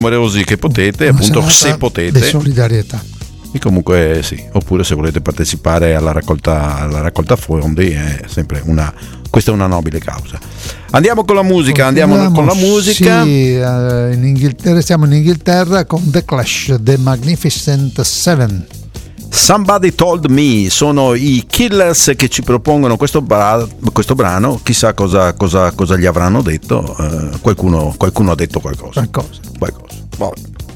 numerosi che potete, appunto se potete. Di solidarietà. E comunque sì, oppure se volete partecipare alla raccolta fondi è sempre questa è una nobile causa. Andiamo con la musica, Sì, in Inghilterra, siamo in Inghilterra con The Clash, The Magnificent Seven. Somebody Told Me, sono i Killers che ci propongono questo brano, chissà cosa gli avranno detto, qualcuno ha detto qualcosa. Vabbè.